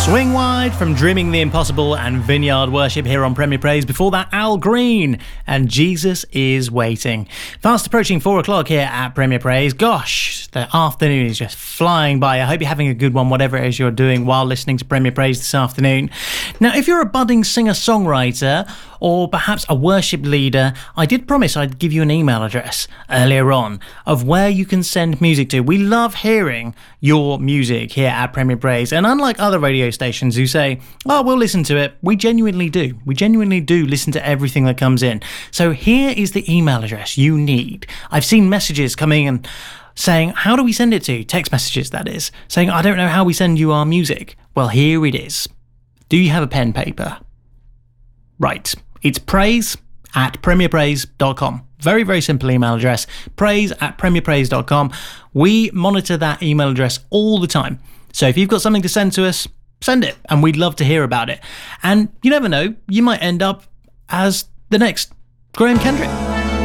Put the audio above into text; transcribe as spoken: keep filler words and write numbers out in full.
Swing Wide from Dreaming the Impossible and Vineyard Worship here on Premier Praise. Before that, Al Green and Jesus is Waiting. Fast approaching four o'clock here at Premier Praise. Gosh, the afternoon is just flying by. I hope you're having a good one, whatever it is you're doing while listening to Premier Praise this afternoon. Now, if you're a budding singer-songwriter or perhaps a worship leader, I did promise I'd give you an email address earlier on of where you can send music to. We love hearing your music here at Premier Praise, and unlike other radio stations who say, oh, we'll listen to it, we genuinely do. We genuinely do listen to everything that comes in. So here is the email address you need. I've seen messages coming and saying, how do we send it to? Text messages, that is. Saying, I don't know how we send you our music. Well, here it is. Do you have a pen paper? Right. It's praise at premier praise dot com. Very, very simple email address. Praise at premier praise dot com. We monitor that email address all the time. So if you've got something to send to us, send it, and we'd love to hear about it. And you never know, you might end up as the next Graham Kendrick.